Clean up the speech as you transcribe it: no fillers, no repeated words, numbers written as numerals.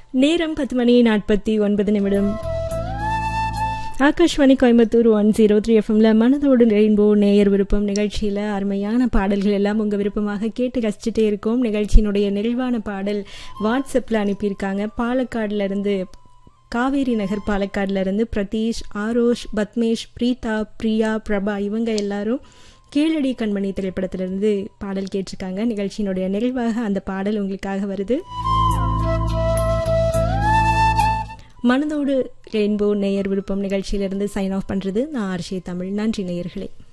நேரம் 10:49. ஆகாஷ்வாணி கோயம்புத்தூர் 103 எஃப்எம்ல மனதோடு ரெயின்போ நேயர் விருப்பம் நிகழ்ச்சியில் அருமையான பாடல்கள் எல்லாம் உங்கள் விருப்பமாக கேட்டு ரசிச்சுட்டே இருக்கோம். நிகழ்ச்சியினுடைய நிறைவான பாடல் வாட்ஸ்அப்பில் அனுப்பியிருக்காங்க. பாலக்காடுல இருந்து காவேரி நகர் பாலக்காடுல இருந்து பிரதீஷ், ஆரோஷ், பத்மேஷ், பிரீதா, பிரியா, பிரபா இவங்க எல்லாரும் கீழடி கண்மணி திரைப்படத்திலிருந்து பாடல் கேட்டிருக்காங்க. நிகழ்ச்சியினுடைய நிறைவாக அந்த பாடல் உங்களுக்காக வருது. மனதோடு ரெயின்போ நேயர் விருப்பம் நிகழ்ச்சியிலிருந்து சைன் ஆஃப் பண்றது நான் ஆர்ஷே தமிழ். நன்றி நேயர்களே.